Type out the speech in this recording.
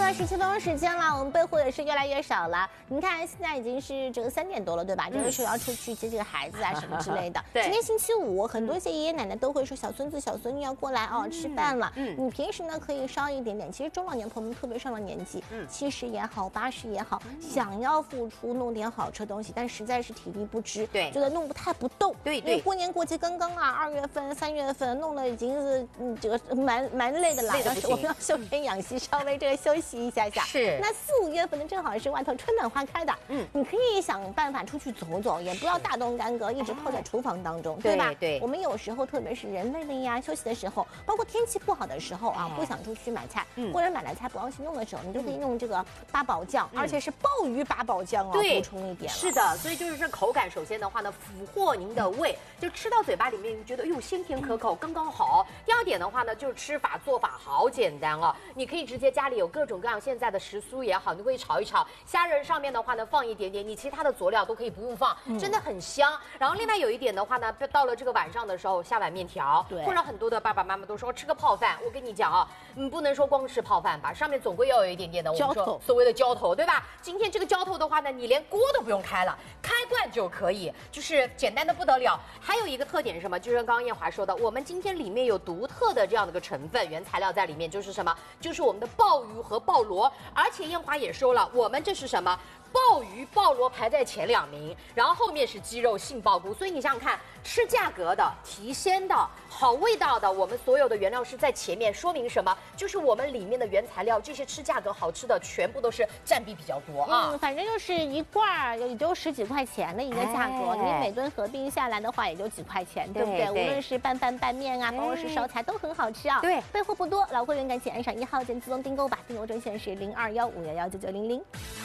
17分时间了，我们备货也是越来越少了。你看，现在已经是这个3点多了，对吧？这个时候要出去接这个孩子啊什么之类的。 对， 今天星期五，很多些爷爷奶奶都会说小孙子、小孙女要过来哦吃饭了。你平时呢可以稍一点点。其实中老年朋友们特别上了年纪，70也好，80也好，想要付出弄点好吃的东西，但实在是体力不支， 对， 觉得弄不太不动。 对， 因为过年过节刚刚啊，2月份、3月份弄了已经是这个蛮累的了，我们要休身养息，稍微这个休息一下下。是。那4、5月份呢，正好是外头春暖花开的，你可以想办法出去走走，也不要大动干戈，一直泡在厨房当中，对吧？对。我们有时候特别是人累了呀，休息的时候，包括天气不好的时候啊，不想出去买菜，或者买来菜不高兴用的时候，你就可以用这个八宝酱，而且是鲍鱼八宝酱啊，补充一点。 是的，所以就是这口感，首先的话呢，俘获您的胃，就吃到嘴巴里面，你觉得哟鲜甜可口，刚刚好。第二点的话呢，就是吃法做法好简单哦，你可以直接家里有各种各样现在的食蔬也好，你可以炒一炒，虾仁上面的话呢放一点点，你其他的佐料都可以不用放，真的很香。然后另外有一点的话呢，到了这个晚上的时候下碗面条，或者很多的爸爸妈妈都说吃个泡饭，我跟你讲啊，不能说光吃泡饭吧，上面总归要有一点点的我们说所谓的浇头，对吧？今天这个浇头的话呢，你连锅都不用开了，开罐就可以，就是简单的不得了。还有一个特点是什么？就是刚刚燕华说的，我们今天里面有独特的这样的一个成分原材料在里面，就是什么？就是我们的鲍鱼和鲍螺，而且燕华也说了，我们这是什么？鲍鱼、鲍螺排在前2名，然后后面是鸡肉、杏鲍菇。所以你想想看，吃价格的、提鲜的、好味道的，我们所有的原料是在前面，说明什么？就是我们里面的原材料，这些吃价格好吃的，全部都是占比比较多啊。 反正就是一罐也就10几块钱的一个价格，你每顿合并下来的话，也就几块钱，对不对？无论是拌饭、拌面啊，包括是烧菜，都很好吃啊。对，备货不多，老会员赶紧按上1号键自动订购吧，订购专线是0215119900。